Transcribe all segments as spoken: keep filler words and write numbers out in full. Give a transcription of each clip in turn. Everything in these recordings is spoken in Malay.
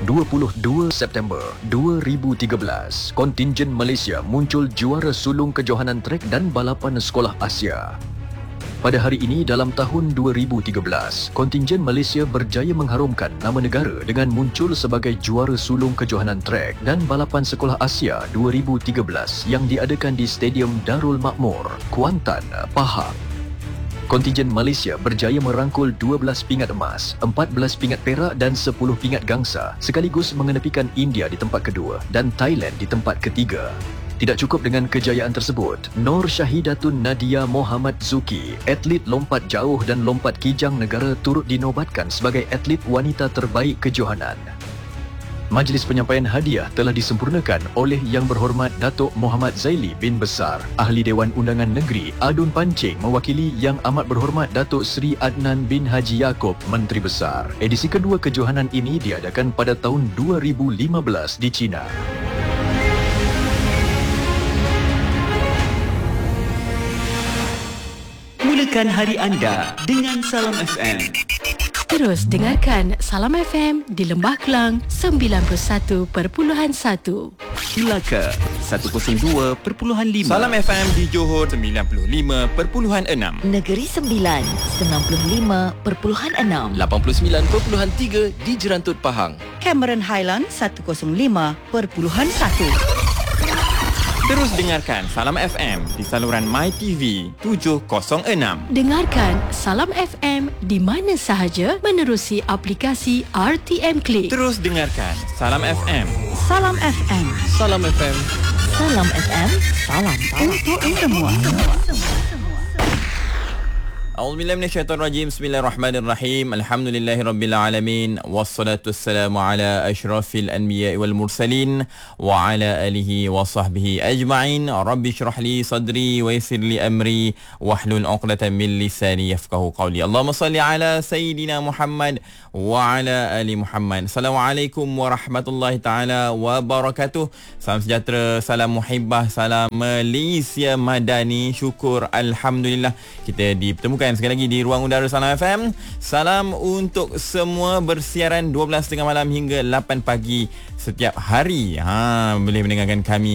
dua puluh dua September dua ribu tiga belas, kontingen Malaysia muncul juara sulung kejohanan trek dan balapan sekolah Asia. Pada hari ini dalam tahun dua ribu tiga belas, kontingen Malaysia berjaya mengharumkan nama negara dengan muncul sebagai juara sulung kejohanan trek dan balapan sekolah Asia dua ribu tiga belas yang diadakan di Stadium Darul Makmur, Kuantan, Pahang. Kontingen Malaysia berjaya merangkul dua belas pingat emas, empat belas pingat perak dan sepuluh pingat gangsa, sekaligus mengenepikan India di tempat kedua dan Thailand di tempat ketiga. Tidak cukup dengan kejayaan tersebut, Nur Syahidatun Nadia Muhammad Zuki, atlet lompat jauh dan lompat kijang negara, turut dinobatkan sebagai atlet wanita terbaik kejohanan. Majlis penyampaian hadiah telah disempurnakan oleh Yang Berhormat Datuk Muhammad Zaili bin Besar, Ahli Dewan Undangan Negeri Adun Pancing, mewakili Yang Amat Berhormat Datuk Seri Adnan bin Haji Yaakob, Menteri Besar. Edisi kedua kejohanan ini diadakan pada tahun dua ribu lima belas di China. Mulakan hari anda dengan Salam F M. Terus dengarkan Salam F M di Lembah Kelang sembilan puluh satu perpuluhan satu. Melaka seratus dua perpuluhan lima. Salam F M di Johor sembilan puluh lima perpuluhan enam. Negeri Sembilan sembilan puluh lima perpuluhan enam. lapan puluh sembilan perpuluhan tiga di Jerantut Pahang. Cameron Highland seratus lima perpuluhan satu. Terus dengarkan Salam F M di saluran MyTV tujuh kosong enam. Dengarkan Salam F M di mana sahaja menerusi aplikasi R T M Click. Terus dengarkan Salam F M. Salam F M. Salam F M. Salam F M. Salam Untuk semua. A'udzubillahi minasyaitonirrajim. Bismillahirrahmanirrahim. Alhamdulillahirabbil alamin wassalatu wassalamu ala asyrafil anbiya'i wal mursalin wa ala alihi wa sahbihi ajma'in. Rabbi shrah li sadri wa yassir li amri wahlul 'uqdatam min lisani yafqahu qawli. Allahumma salli ala sayidina Muhammad wa ala ali Muhammad. Assalamualaikum warahmatullahi taala wabarakatuh. Salam sejahtera, salam muhibbah, salam Malaysia Madani. Syukur alhamdulillah kita dipertemukan sekali lagi di ruang udara Salam F M. Salam untuk semua bersiaran dua belas tiga puluh malam hingga lapan pagi setiap hari. Ha, boleh mendengarkan kami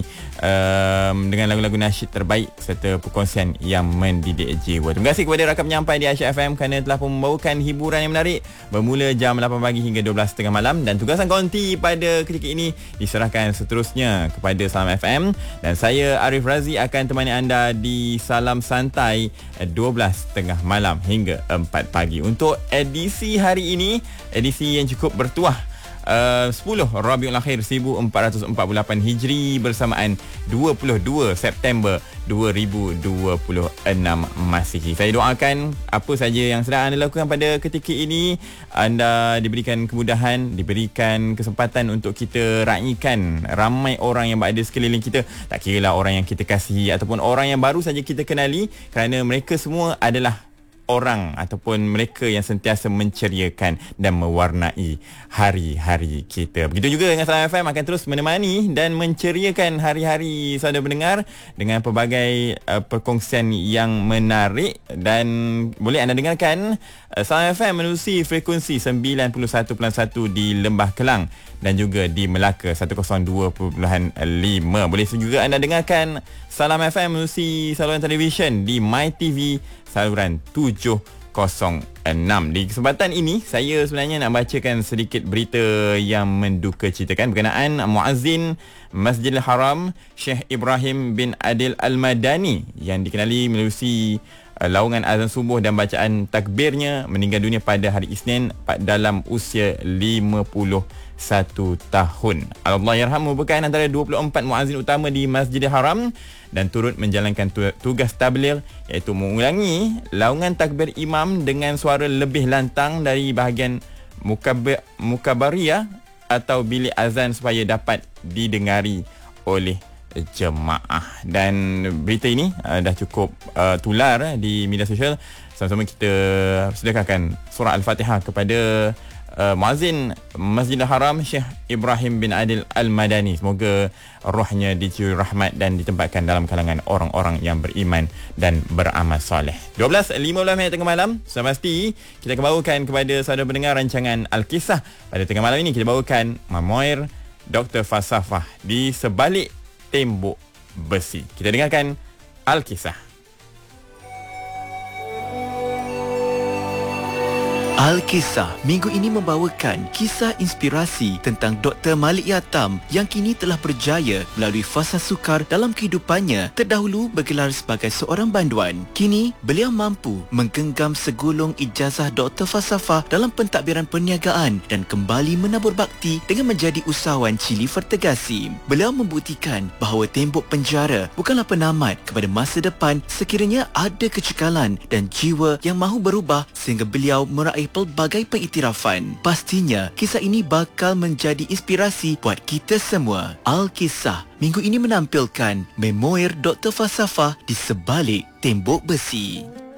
um, dengan lagu-lagu nasyid terbaik serta perkongsian yang mendidik jiwa. Terima kasih kepada rakan penyampai di Aisyah F M kerana telah membawakan hiburan yang menarik bermula jam lapan pagi hingga dua belas tiga puluh malam, dan tugasan konti pada ketika ini diserahkan seterusnya kepada Salam F M, dan saya Arif Razi akan temani anda di Salam Santai dua belas tiga puluh malam hingga empat pagi. Untuk edisi hari ini, edisi yang cukup bertuah, uh, sepuluh Rabiul Akhir seribu empat ratus empat puluh lapan Hijri bersamaan dua puluh dua September dua ribu dua puluh enam Masihi. Saya doakan apa saja yang sedang anda lakukan pada ketika ini, anda diberikan kemudahan, diberikan kesempatan untuk kita raikan ramai orang yang berada sekeliling kita, tak kira lah orang yang kita kasihi ataupun orang yang baru saja kita kenali, kerana mereka semua adalah orang ataupun mereka yang sentiasa menceriakan dan mewarnai hari-hari kita. Begitu juga dengan Salam F M akan terus menemani dan menceriakan hari-hari saudara pendengar dengan pelbagai uh, perkongsian yang menarik, dan boleh anda dengarkan uh, Salam F M menerusi frekuensi sembilan puluh satu perpuluhan satu di Lembah Kelang dan juga di Melaka seratus dua perpuluhan lima. Boleh juga anda dengarkan Salam F M menerusi saluran televisyen di MyTV saluran tujuh kosong enam. Di kesempatan ini saya sebenarnya nak bacakan sedikit berita yang menduka citakan berkenaan muazzin Masjidil Haram Syekh Ibrahim bin Adil Al-Madani yang dikenali menerusi uh, laungan azan subuh dan bacaan takbirnya meninggal dunia pada hari Isnin dalam usia lima puluh satu tahun. Allahyarham merupakan antara dua puluh empat muazzin utama di Masjidil Haram dan turut menjalankan tugas tabligh, iaitu mengulangi laungan takbir imam dengan suara lebih lantang dari bahagian mukab- mukabariyah atau bilik azan supaya dapat didengari oleh jemaah. Dan berita ini uh, dah cukup uh, tular uh, di media sosial. Sama-sama kita sedekahkan surah Al-Fatihah kepada uh, muazzin Masjidil Haram Syekh Ibrahim bin Adil Al-Madani. Semoga rohnya dicuri rahmat dan ditempatkan dalam kalangan orang-orang yang beriman dan beramal soleh. dua belas lima belas minit tengah malam. Sudah pasti kita akan bawakan kepada saudara pendengar rancangan Al-Kisah. Pada tengah malam ini kita bawakan Memoir Doktor Falsafah di Sebalik Tembok Besi. Kita dengarkan Al-Kisah. Al-Kisah minggu ini membawakan kisah inspirasi tentang Doktor Malik Yatam yang kini telah berjaya melalui fasa sukar dalam kehidupannya. Terdahulu bergelar sebagai seorang banduan. Kini, beliau mampu menggenggam segulung ijazah Doktor Falsafah dalam pentadbiran perniagaan dan kembali menabur bakti dengan menjadi usahawan Chili Vertigasi. Beliau membuktikan bahawa tembok penjara bukanlah penamat kepada masa depan sekiranya ada kecekalan dan jiwa yang mahu berubah sehingga beliau meraih pelbagai pengiktirafan. Pastinya, kisah ini bakal menjadi inspirasi buat kita semua. Al-Kisah minggu ini menampilkan Memoir Doktor Falsafah di Sebalik Tembok Besi.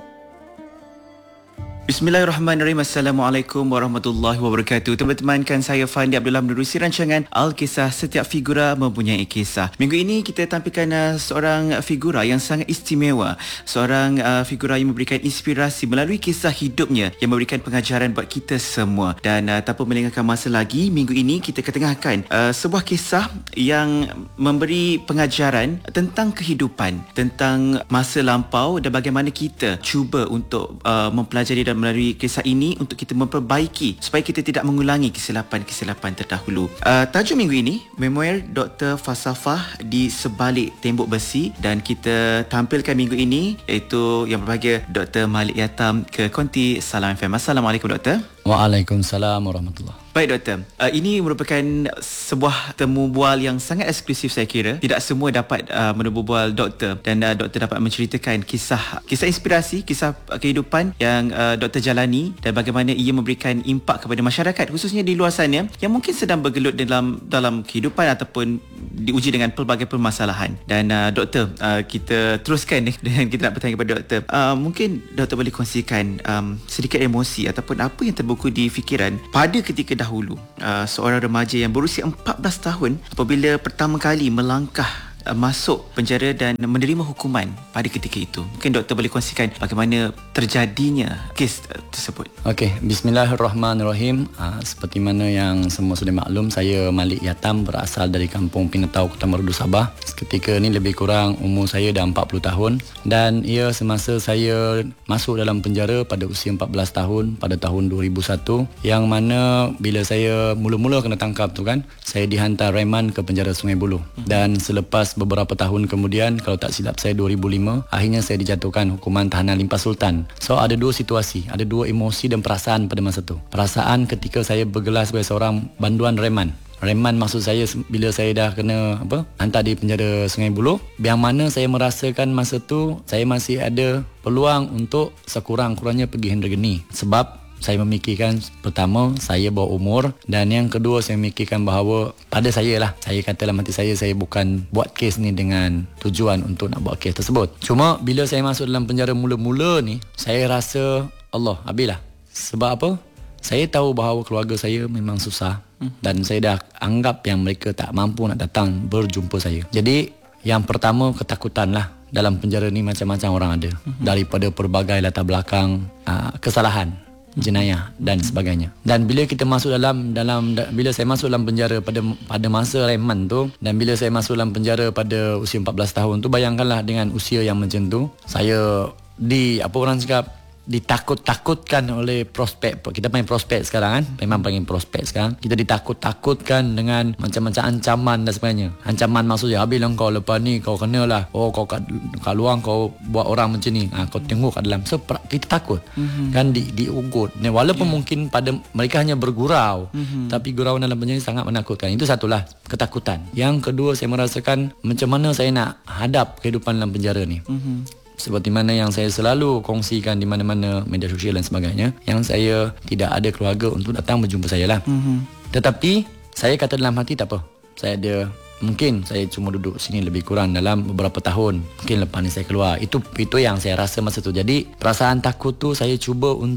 Bismillahirrahmanirrahim. Assalamualaikum warahmatullahi wabarakatuh. Teman-teman, kan saya Fandi Abdullah menerusi rancangan Al-Kisah. Setiap figura mempunyai kisah. Minggu ini kita tampilkan uh, seorang figura yang sangat istimewa. Seorang uh, figura yang memberikan inspirasi melalui kisah hidupnya yang memberikan pengajaran buat kita semua. Dan uh, tanpa melengahkan masa lagi, minggu ini kita ketengahkan uh, sebuah kisah yang memberi pengajaran tentang kehidupan, tentang masa lampau dan bagaimana kita cuba untuk uh, mempelajari dan melalui kisah ini untuk kita memperbaiki supaya kita tidak mengulangi kesilapan-kesilapan terdahulu. Uh, tajuk minggu ini, Memoir Doktor Falsafah di Sebalik Tembok Besi, dan kita tampilkan minggu ini iaitu yang berbahagia Doktor Malik Yatam ke konti Salam F M. Assalamualaikum Doktor. Waalaikumsalam warahmatullahi. Baik Doktor, uh, ini merupakan sebuah temu bual yang sangat eksklusif saya kira. Tidak semua dapat uh, menemu bual Doktor, dan uh, Doktor dapat menceritakan kisah kisah inspirasi, kisah uh, kehidupan yang uh, Doktor jalani dan bagaimana ia memberikan impak kepada masyarakat khususnya di luar sana yang mungkin sedang bergelut dalam dalam kehidupan ataupun diuji dengan pelbagai permasalahan. Dan uh, Doktor, uh, kita teruskan dan kita nak bertanya kepada Doktor. Uh, mungkin Doktor boleh kongsikan um, sedikit emosi ataupun apa yang terbuku di fikiran pada ketika dahulu uh, seorang remaja yang berusia empat belas tahun apabila pertama kali melangkah uh, masuk penjara dan menerima hukuman pada ketika itu. Mungkin Doktor boleh kongsikan bagaimana terjadinya kes uh, tersebut. Okey, bismillahirrahmanirrahim. Uh, seperti mana yang semua sudah maklum, saya Malik Yatam, berasal dari kampung Pinetau, Kota Marudu, Sabah. Ketika ni lebih kurang umur saya dah empat puluh tahun, dan ia semasa saya masuk dalam penjara pada usia empat belas tahun pada tahun dua ribu satu, yang mana bila saya mula-mula kena tangkap tu kan, saya dihantar reman ke penjara Sungai Buloh. Dan selepas beberapa tahun kemudian, kalau tak silap saya dua ribu lima, akhirnya saya dijatuhkan hukuman tahanan limpah sultan. So ada dua situasi, ada dua emosi dan perasaan pada masa tu. Perasaan ketika saya bergelar sebagai seorang banduan reman. Reman maksud saya bila saya dah kena apa hantar di penjara Sungai Buloh, yang mana saya merasakan masa tu saya masih ada peluang untuk sekurang-kurangnya pergi Hendrageni. Sebab saya memikirkan, pertama, saya bawa umur, dan yang kedua saya memikirkan bahawa pada saya lah, saya kata dalam hati saya, saya bukan buat kes ni dengan tujuan untuk nak buat kes tersebut. Cuma bila saya masuk dalam penjara mula-mula ni, saya rasa Allah, habislah. Sebab apa? Saya tahu bahawa keluarga saya memang susah, dan saya dah anggap yang mereka tak mampu nak datang berjumpa saya. Jadi yang pertama, ketakutan lah. Dalam penjara ni macam-macam orang ada, daripada pelbagai latar belakang uh, kesalahan, jenayah dan sebagainya. Dan bila kita masuk dalam dalam bila saya masuk dalam penjara pada pada masa reman tu, dan bila saya masuk dalam penjara pada usia empat belas tahun tu, bayangkanlah dengan usia yang macam tu, saya di apa orang cakap ditakut-takutkan oleh prospek. Kita main prospek sekarang kan, memang panggil prospek sekarang. Kita ditakut-takutkan dengan macam-macam ancaman dan sebagainya. Ancaman maksudnya, habislah kau lepas ni kau kenalah, oh kau kat, kat luar kau buat orang macam ni, ha, kau tengok kat dalam. So kita takut, mm-hmm. kan di diugut. Walaupun yeah. mungkin pada mereka hanya bergurau, mm-hmm. tapi gurau dalam penjara sangat menakutkan. Itu satulah, ketakutan. Yang kedua, saya merasakan macam mana saya nak hadap kehidupan dalam penjara ni. Mm-hmm. Seperti mana yang saya selalu kongsikan di mana-mana media sosial dan sebagainya, yang saya tidak ada keluarga untuk datang berjumpa saya lah. Mm-hmm. Tetapi saya kata dalam hati, tak apa, saya ada, mungkin saya cuma duduk sini lebih kurang dalam beberapa tahun, mungkin lepas ni saya keluar. Itu itu yang saya rasa masa tu. Jadi perasaan takut tu saya cuba untuk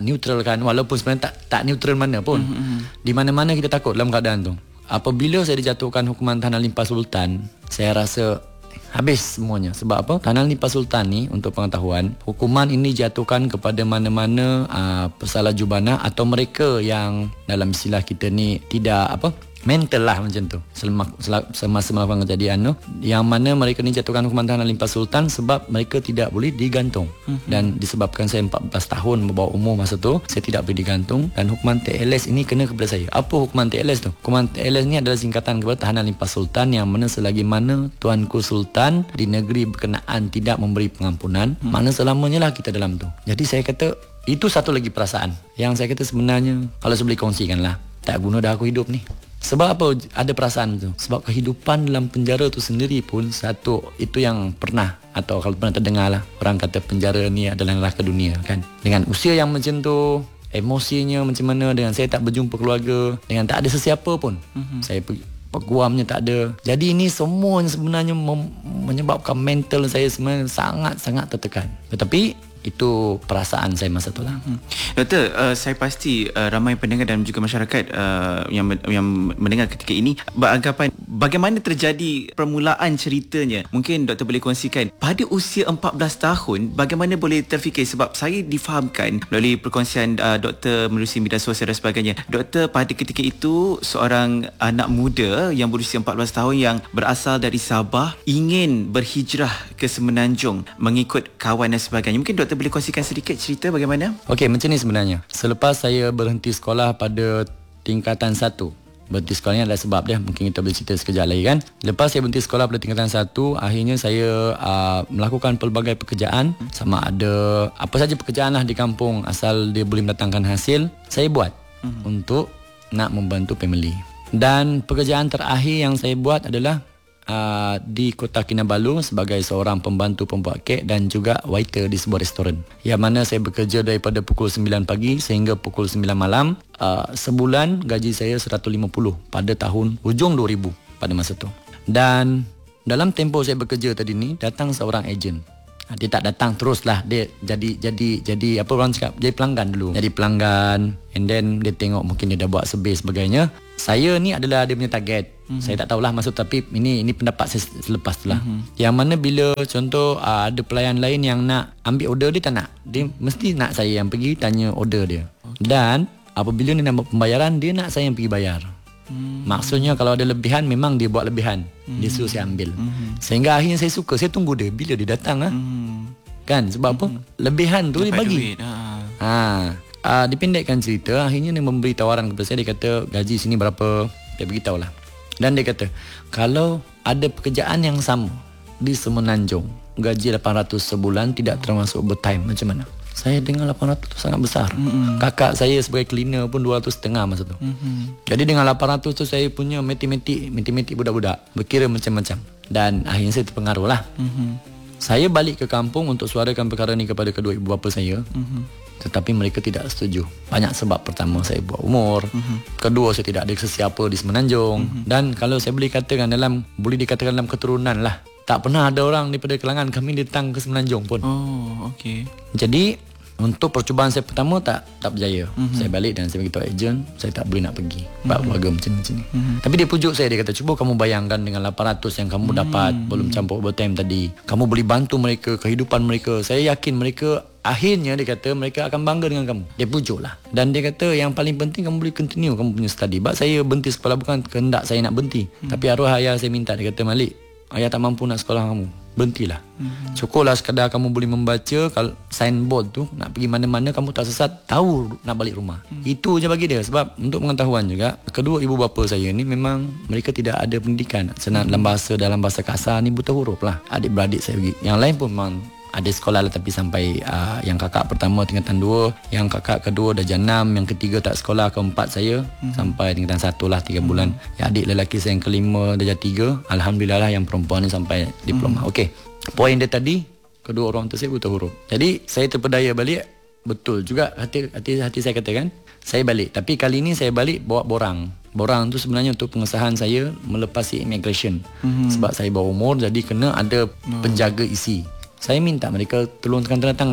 neutralkan, walaupun sebenarnya tak tak neutral mana pun. Mm-hmm. Di mana-mana kita takut dalam keadaan tu. Apabila saya dijatuhkan hukuman tahanan limpah sultan, saya rasa habis semuanya. Sebab apa? Tahanan limpah sultan ni, untuk pengetahuan, hukuman ini dijatuhkan kepada mana-mana uh, pesalah jubana atau mereka yang dalam istilah kita ni tidak apa? mental lah macam tu semasa melakukan kejadian tu, yang mana mereka ni jatuhkan hukuman tahanan limpah sultan sebab mereka tidak boleh digantung. Mm-hmm. Dan disebabkan saya empat belas tahun membawa umur masa tu, saya tidak boleh digantung, dan hukuman T L S ini kena kepada saya. Apa hukuman T L S tu? Hukuman T L S ni adalah singkatan kepada tahanan limpah sultan, yang mana selagi mana tuanku sultan di negeri berkenaan tidak memberi pengampunan, mm-hmm. mana selamanya lah kita dalam tu. Jadi saya kata itu satu lagi perasaan yang saya kata sebenarnya kalau saya boleh kongsikan lah, tak guna dah aku hidup ni. Sebab apa ada perasaan tu? Sebab kehidupan dalam penjara tu sendiri pun satu, itu yang pernah, atau kalau pernah terdengar lah, orang kata penjara ni adalah neraka dunia kan. Dengan usia yang macam tu, emosinya macam mana, dengan saya tak berjumpa keluarga, dengan tak ada sesiapa pun. Mm-hmm. Saya pergi peguamnya tak ada. Jadi ini semua sebenarnya mem- menyebabkan mental saya sebenarnya sangat-sangat tertekan. Tetapi itu perasaan saya masa tu lah. Hmm. Doktor, uh, saya pasti uh, ramai pendengar dan juga masyarakat uh, yang yang mendengar ketika ini beranggapan bagaimana terjadi permulaan ceritanya. Mungkin doktor boleh kongsikan pada usia empat belas tahun bagaimana boleh terfikir, sebab saya difahamkan melalui perkongsian uh, doktor menerusi media sosial dan sebagainya. Doktor pada ketika itu seorang anak muda yang berusia empat belas tahun yang berasal dari Sabah ingin berhijrah ke Semenanjung mengikut kawan dan sebagainya. Mungkin doktor boleh kongsikan sedikit cerita bagaimana? Okey, macam ni sebenarnya. Selepas saya berhenti sekolah pada tingkatan satu, berhenti sekolah ni adalah sebab dia, mungkin kita boleh cerita sekejap lagi kan. Lepas saya berhenti sekolah pada tingkatan satu, akhirnya saya uh, melakukan pelbagai pekerjaan, sama ada apa saja pekerjaan lah di kampung asal dia boleh mendatangkan hasil, saya buat hmm. untuk nak membantu family. Dan pekerjaan terakhir yang saya buat adalah Uh, di Kota Kinabalu sebagai seorang pembantu pembuat kek dan juga waiter di sebuah restoran, yang mana saya bekerja daripada pukul sembilan pagi sehingga pukul sembilan malam. uh, Sebulan gaji saya seratus lima puluh pada tahun hujung dua ribu pada masa tu. Dan dalam tempoh saya bekerja tadi ni, datang seorang ejen. Dia tak datang teruslah, dia jadi jadi jadi apa orang cakap, jadi pelanggan dulu. Jadi pelanggan, and then dia tengok mungkin dia dah buat survey sebagainya. Saya ni adalah dia punya target. Mm-hmm. Saya tak tahulah maksud, tapi ini ini pendapat saya selepas tu lah. Mm-hmm. Yang mana bila contoh uh, ada pelayan lain yang nak ambil order, dia tak nak. Dia mesti nak saya yang pergi tanya order dia. Okay. Dan apabila dia nak buat pembayaran, dia nak saya yang pergi bayar. Hmm. Maksudnya kalau ada lebihan, memang dia buat lebihan. Hmm. Dia suruh saya ambil. Hmm. Sehingga akhirnya saya suka, saya tunggu dia bila dia datang. Hmm. Kan sebab apa? Hmm. Lebihan tu dapat dia bagi. Duit, ha. Ha. Uh, dipendekkan cerita, akhirnya dia memberi tawaran kepada saya. Dia kata gaji sini berapa, dia beritahu lah. Dan dia kata kalau ada pekerjaan yang sama di Semenanjung, gaji lapan ratus sebulan tidak termasuk overtime, macam mana? Saya dengar lapan ratus tu sangat besar. Mm-hmm. Kakak saya sebagai cleaner pun dua ratus setengah masa tu. Mm-hmm. Jadi dengan lapan ratus tu saya punya matematik, matematik budak-budak, berkira macam-macam. Dan akhirnya saya terpengaruh lah. Mm-hmm. Saya balik ke kampung untuk suarakan perkara ni kepada kedua ibu bapa saya. Mm-hmm. Tetapi mereka tidak setuju. Banyak sebab. Pertama, saya buat umur. Mm-hmm. Kedua, saya tidak ada sesiapa di Semenanjung. Mm-hmm. Dan kalau saya boleh katakan dalam, boleh dikatakan dalam keturunan lah, tak pernah ada orang daripada kalangan kami datang ke Semenanjung pun. Oh, okey. Jadi untuk percubaan saya pertama tak tak berjaya. Mm-hmm. Saya balik dan saya beritahu ejen saya tak boleh nak pergi. Sebab mm-hmm. keluarga macam ni macam ni. Mm-hmm. Tapi dia pujuk saya, dia kata cuba kamu bayangkan dengan lapan ratus yang kamu mm-hmm. dapat belum campur overtime tadi. Kamu boleh bantu mereka, kehidupan mereka. Saya yakin mereka akhirnya, dia kata mereka akan bangga dengan kamu. Dia pujuk lah. Dan dia kata yang paling penting kamu boleh continue kamu punya study. Sebab saya berhenti sekolah bukan kehendak saya nak berhenti. Mm-hmm. Tapi arwah ayah saya minta, dia kata Malik, ayah tak mampu nak sekolah kamu, berhentilah. Mm-hmm. Cukuplah sekadar kamu boleh membaca kalau signboard tu, nak pergi mana-mana kamu tak sesat, tahu nak balik rumah. Mm-hmm. Itu je bagi dia. Sebab untuk pengetahuan juga, kedua ibu bapa saya ni memang mereka tidak ada pendidikan. Senang mm-hmm. dalam bahasa dalam bahasa kasar ni buta huruf lah. Adik-beradik saya pergi. Yang lain pun memang ada sekolah lah, tapi sampai uh, yang kakak pertama tingkatan dua, yang kakak kedua darjah enam, yang ketiga tak sekolah, keempat saya mm-hmm. sampai tingkatan satu lah tiga mm-hmm. bulan. Yang adik lelaki saya yang kelima darjah tiga, alhamdulillah lah yang perempuan ni sampai diploma. Mm-hmm. Okey, poin dia tadi, kedua orang tu saya buta huruf. Jadi saya terpedaya balik, betul juga hati hati, hati saya katakan, saya balik. Tapi kali ni saya balik bawa borang. Borang tu sebenarnya untuk pengesahan saya melepasi immigration. Mm-hmm. Sebab saya bawa umur, jadi kena ada mm. penjaga isi. Saya minta mereka tolong tekan tanda tangan.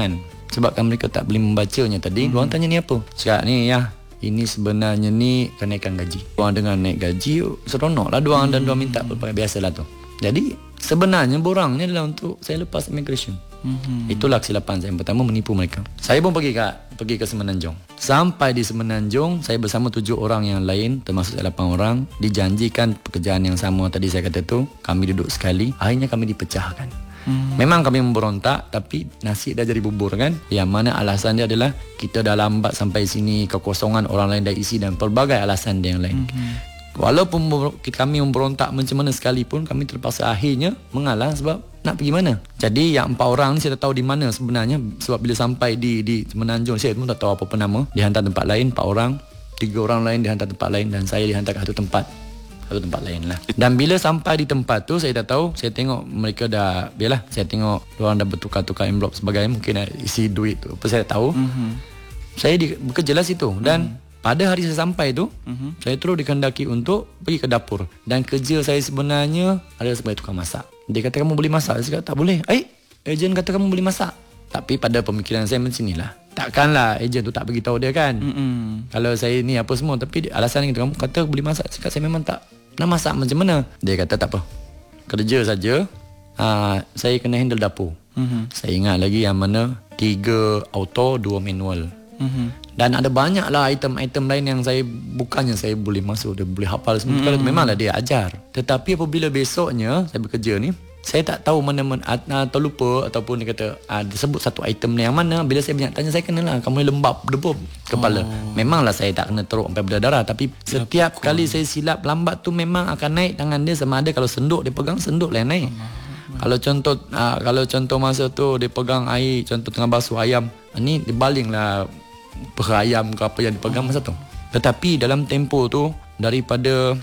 Sebabkan mereka tak boleh membacanya tadi. Hmm. Diorang tanya ni apa? Cakap ni ya, ini sebenarnya ni kenaikan gaji. Diorang dengan naik gaji, seronok lah diorang hmm. dan diorang minta pelbagai. Biasalah tu. Jadi sebenarnya borangnya adalah untuk saya lepas immigration. Hmm. Itulah kesilapan saya yang pertama, menipu mereka. Saya pun pergi ke pergi ke Semenanjung. Sampai di Semenanjung, saya bersama tujuh orang yang lain, termasuk saya lapan orang, dijanjikan pekerjaan yang sama tadi saya kata tu. Kami duduk sekali, akhirnya kami dipecahkan. Hmm. Memang kami memberontak, tapi nasi dah jadi bubur kan. Yang mana alasan dia adalah kita dah lambat sampai sini, kekosongan orang lain dah isi dan pelbagai alasan dia yang lain. Hmm. Walaupun kami memberontak macam mana sekalipun, kami terpaksa akhirnya mengalah sebab nak pergi mana. Jadi yang empat orang ni saya tak tahu di mana sebenarnya. Sebab bila sampai di di Semenanjung, saya pun tak tahu apa-apa nama. Dihantar tempat lain, empat orang. Tiga orang lain dihantar tempat lain dan saya dihantar ke satu tempat. Satu tempat lain lah. Dan bila sampai di tempat tu, saya tak tahu, saya tengok mereka dah, biarlah, saya tengok orang dah bertukar-tukar envelope sebagainya, mungkin isi duit tu, apa saya tak tahu. Mm-hmm. Saya di, bekerja lah situ. Dan mm-hmm. pada hari saya sampai tu, mm-hmm. saya terus dikehendaki untuk pergi ke dapur. Dan kerja saya sebenarnya adalah sebagai tukang masak. Dia kata kamu boleh masak. Saya kata tak boleh. Eh, ejen kata kamu boleh masak. Tapi pada pemikiran saya macam inilah. Takkanlah ejen tu tak beritahu dia kan. Mm-hmm. Kalau saya ni apa semua, tapi alasan itu kamu kata boleh masak. Saya kata saya memang tak nak masak macam mana. Dia kata tak apa, kerja saja. Ha, saya kena handle dapur. Mm-hmm. Saya ingat lagi yang mana tiga auto, dua manual. Mm-hmm. Dan ada banyaklah item-item lain yang saya bukannya saya boleh masuk, dia boleh hafal semua. Mm-hmm. Kalau memanglah dia ajar. Tetapi apabila besoknya saya bekerja ni, saya tak tahu mana-mana atau lupa ataupun dia kata ah, dia sebut satu item ni yang mana. Bila saya banyak tanya, saya kenalah kamu ni lembab debu kepala. Oh. Memanglah saya tak kena teruk sampai berdarah, tapi ya, setiap pukul. Kali saya silap lambat tu memang akan naik tangan dia. Sama ada kalau senduk dia pegang, senduk lah naik. Oh. Kalau contoh ah, kalau contoh masa tu dia pegang air, contoh tengah basuh ayam, ni dia balinglah perah ayam ke apa yang dipegang oh. masa tu. Tetapi dalam tempoh tu daripada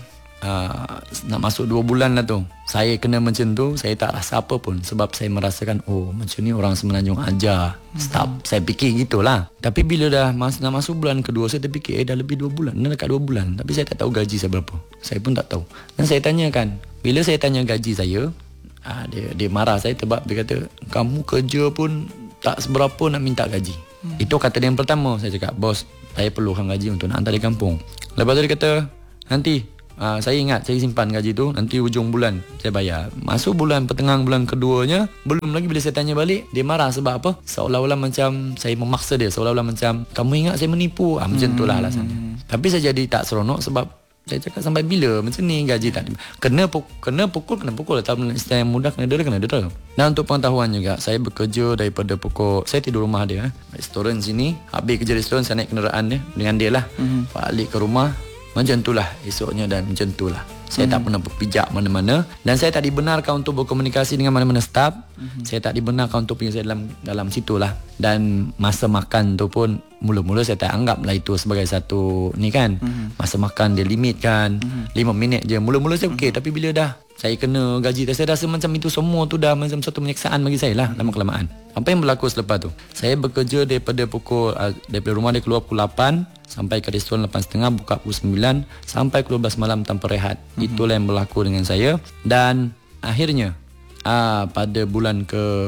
Uh, nak masuk dua bulan lah tu, saya kena macam tu, saya tak rasa apa pun. Sebab saya merasakan oh macam ni orang Semenanjung ajar. mm-hmm. Stop, saya fikir gitulah. Tapi bila dah mas- nak masuk bulan kedua, saya terfikir eh dah lebih dua bulan, dah dekat dua bulan. Tapi saya tak tahu gaji saya berapa. Saya pun tak tahu. Dan saya tanyakan, bila saya tanya gaji saya, uh, dia, dia marah saya sebab dia kata kamu kerja pun tak seberapa nak minta gaji. mm. Itu kata dia yang pertama. Saya cakap bos, saya perlukan gaji untuk nak hantar di kampung. Lepas tu dia kata nanti Uh, saya ingat saya simpan gaji tu, nanti hujung bulan saya bayar. Masuk bulan pertengahan bulan keduanya, belum lagi bila saya tanya balik, dia marah sebab apa? Seolah-olah macam saya memaksa dia, seolah-olah macam kamu ingat saya menipu. Ah, macam tu lah alasannya. Hmm. Tapi saya jadi tak seronok sebab saya cakap sampai bila macam ni gaji tak kena pukul, kena pukul kena pukul. Tak istilah yang mudah, kena dera kena dera. Dan untuk pengetahuan juga, saya bekerja daripada pukul, saya tidur rumah dia, eh. restoran sini, habis kerja restoran saya naik kenderaan dia dengan dia lah. Hmm. Balik ke rumah macam itulah esoknya dan macam itulah. Saya hmm. tak pernah berpijak mana-mana dan saya tak dibenarkan untuk berkomunikasi dengan mana-mana staf. Hmm. Saya tak dibenarkan untuk pergi dalam dalam situlah. Dan masa makan tu pun mula-mula saya tak anggaplah itu sebagai satu ni kan. Hmm. Masa makan dia limit kan. Hmm. lima minit je. Mula-mula saya okey, hmm. tapi bila dah saya kena gaji, saya rasa macam itu semua tu dah macam satu penyeksaan bagi saya lah. Lama kelamaan. Apa yang berlaku selepas tu? Saya bekerja daripada pukul daripada rumah dia keluar pukul lapan sampai ke restoran lapan tiga puluh, buka pukul sembilan sampai ke dua belas malam tanpa rehat. Mm-hmm. Itulah yang berlaku dengan saya. Dan akhirnya aa, pada bulan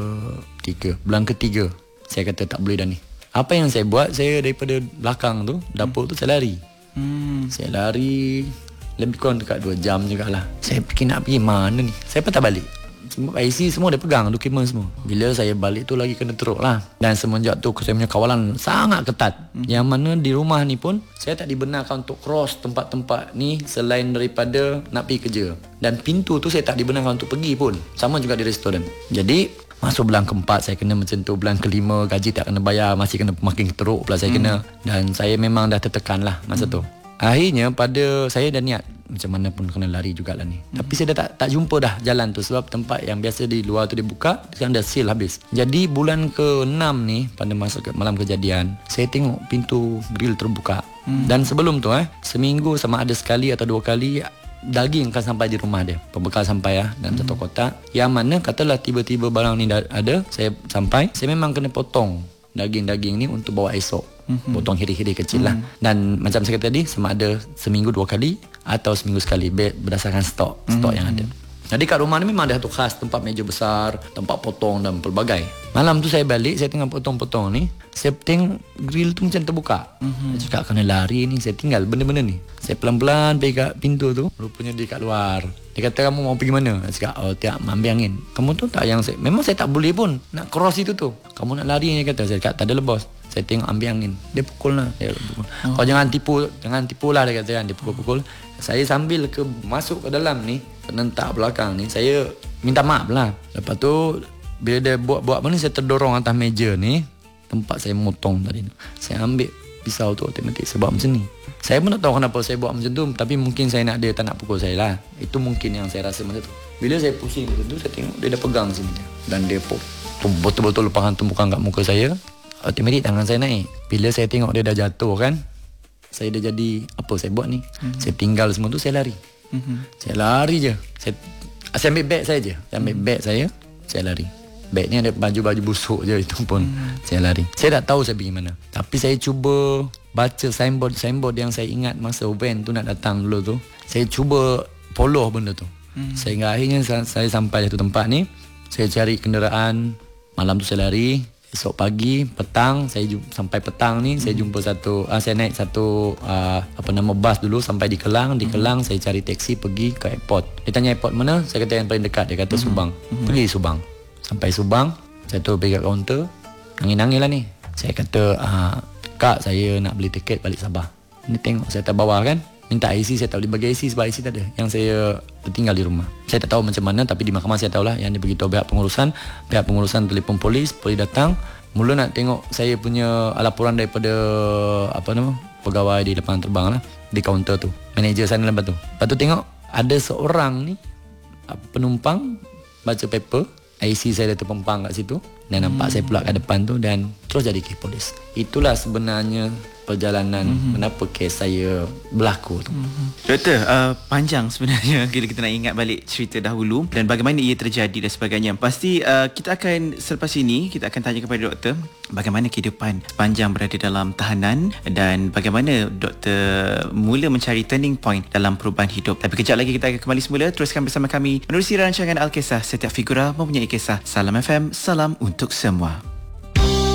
ketiga, bulan ketiga saya kata tak boleh dah ni. Apa yang saya buat, saya daripada belakang tu, dapur tu saya lari. Mm. Saya lari lebih kurang dekat dua jam jugalah. Saya fikir nak pergi mana ni. Saya pun tak balik. Semua I C semua dia pegang, dokumen semua. Bila saya balik tu lagi kena teruk lah. Dan semenjak tu saya punya kawalan sangat ketat. Hmm. Yang mana di rumah ni pun saya tak dibenarkan untuk cross tempat-tempat ni selain daripada nak pergi kerja. Dan pintu tu saya tak dibenarkan untuk pergi pun. Sama juga di restoran. Jadi masuk bulan keempat saya kena macam tu. Bulan kelima gaji tak kena bayar, masih kena makin teruk pula saya hmm. kena. Dan saya memang dah tertekan lah masa hmm. tu. Akhirnya pada saya dah niat macam mana pun kena lari jugalah ni. Hmm. Tapi saya dah tak, tak jumpa dah jalan tu. Sebab tempat yang biasa di luar tu dia buka, sekarang dah seal habis. Jadi bulan ke enam ni, pada masa ke, malam kejadian, saya tengok pintu grill terbuka. Hmm. Dan sebelum tu eh seminggu sama ada sekali atau dua kali daging akan sampai di rumah dia. Pembekal sampai lah dalam hmm. satu kotak. Yang mana katalah tiba-tiba barang ni dah ada, saya sampai, saya memang kena potong daging-daging ni untuk bawa esok. Mm-hmm. Potong hiri-hiri kecil lah. Mm-hmm. Dan macam saya kata tadi, sama ada seminggu dua kali atau seminggu sekali berdasarkan stok mm-hmm. stok yang ada. Jadi kat rumah ni memang ada satu khas, tempat meja besar, tempat potong dan pelbagai. Malam tu saya balik, saya tengah potong-potong ni, saya tengok grill tu macam terbuka. Mm-hmm. Saya cakap kena lari ni, saya tinggal benda-benda ni. Saya pelan-pelan pergi kat pintu tu, rupanya dia kat luar. Dia kata, kamu mau pergi mana? Saya cakap, oh tiap ambil angin. Kamu tu tak yang saya, memang saya tak boleh pun nak cross itu tu. Kamu nak lari, dia kata. Saya cakap, tak ada lebos. Saya tengok ambil angin. Dia pukul lah. Dia pukul. Oh. Kau jangan tipu, jangan tipu lah, dia kata kan. Dia pukul-pukul. Saya sambil ke masuk ke dalam ni, penentak belakang ni, saya minta maaf lah. Lepas tu, bila dia buat-buat apa ni, saya terdorong atas meja ni, tempat saya motong tadi tu. Saya ambil pisau tu otomatik saya buat macam ni. Saya pun tak tahu kenapa saya buat macam tu, tapi mungkin saya nak dia tak nak pukul saya lah. Itu mungkin yang saya rasa macam tu. Bila saya pusing macam tu, saya tengok dia dah pegang sini dia. Dan dia betul-betul lepasan tumpukan kat muka saya. Otomatik tangan saya naik. Bila saya tengok dia dah jatuh kan, saya dah jadi apa saya buat ni. Mm-hmm. Saya tinggal semua tu, saya lari. Mm-hmm. Saya lari je. Saya, saya ambil beg saya je. Saya ambil mm-hmm. beg saya, saya lari. Beg ni ada baju-baju busuk je, itu pun mm-hmm. saya lari. Saya tak tahu saya pergi mana. Tapi saya cuba baca signboard-signboard yang saya ingat masa van tu nak datang dulu tu. Saya cuba follow benda tu. Mm-hmm. Sehingga akhirnya saya, saya sampai satu tempat ni. Saya cari kenderaan. Malam tu saya lari. Esok pagi, petang, saya jumpa, sampai petang ni hmm. saya jumpa satu, uh, saya naik satu uh, apa nama bas dulu sampai di Kelang. Di hmm. Kelang saya cari teksi pergi ke airport. Dia tanya airport mana? Saya kata yang paling dekat. Dia kata hmm. Subang. Hmm. Pergi Subang. Sampai Subang, saya tu pergi kat kaunter. Nangis-nangis lah ni. Saya kata, uh, kak saya nak beli tiket balik Sabah. Ni tengok saya tak bawa kan. Minta I C, saya tak boleh bagi I C sebab I C tak ada. Yang saya tinggal di rumah. Saya tak tahu macam mana, tapi di mahkamah saya tahulah. Yang dia beritahu pihak pengurusan. Pihak pengurusan telefon polis, polis datang. Mula nak tengok saya punya laporan daripada apa nama pegawai di lapangan terbang lah, di kaunter tu. Manager sana lepas tu. Lepas tu tengok ada seorang ni penumpang baca paper. I C saya dah terpempang kat situ. Dan nampak hmm. saya pula kat depan tu dan terus jadi kes polis. Itulah sebenarnya perjalanan mm-hmm. kenapa kes saya berlaku tu. Mm-hmm. Doktor, uh, panjang sebenarnya bila kita nak ingat balik cerita dahulu dan bagaimana ia terjadi dan sebagainya. Pasti uh, kita akan selepas ini kita akan tanya kepada doktor bagaimana kehidupan sepanjang berada dalam tahanan dan bagaimana doktor mula mencari turning point dalam perubahan hidup. Tapi kejap lagi kita akan kembali semula. Teruskan bersama kami menerusi rancangan Al-Kisah. Setiap figura mempunyai kisah. Salam F M, salam untuk semua.